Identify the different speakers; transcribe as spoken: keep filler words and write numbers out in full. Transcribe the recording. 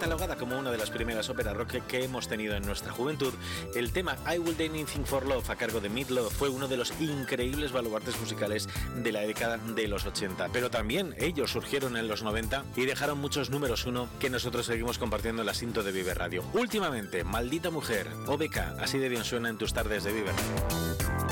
Speaker 1: catalogada como una de las primeras óperas rock que hemos tenido en nuestra juventud, el tema I Will Do Anything for Love a cargo de Meat Loaf fue uno de los increíbles baluartes musicales de la década de los ochenta. Pero también ellos surgieron en los noventa y dejaron muchos números uno que nosotros seguimos compartiendo en la cinta de Vive Radio. Últimamente, Maldita Mujer, O B K, así de bien suena en tus tardes de Vive Radio.